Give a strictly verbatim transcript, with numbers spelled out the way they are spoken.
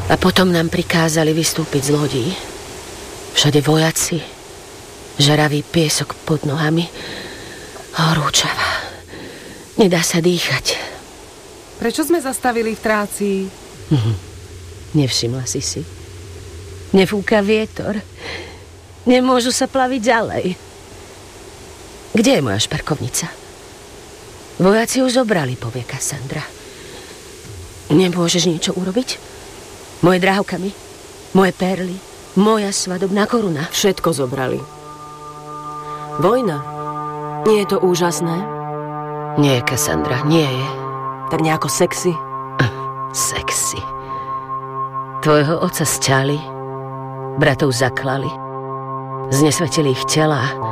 A potom nám prikázali vystúpiť z lodí. Všade vojaci, žeravý piesok pod nohami, horúčava. Nedá sa dýchať. Prečo sme zastavili v Trácii? Mhm. Nevšimla si si. Nefúka vietor. Nemôžu sa plaviť ďalej. Kde je moja šperkovnica? Vojaci ju zobrali, povie Kassandra. Nemôžeš niečo urobiť? Moje drahokamy, moje perly, moja svadobná koruna. Všetko zobrali. Vojna. Nie je to úžasné? Nie, Kassandra, nie je. Tak nejako sexy? Sexy. Tvojho otca sťali, bratov zaklali, znesvetili ich tela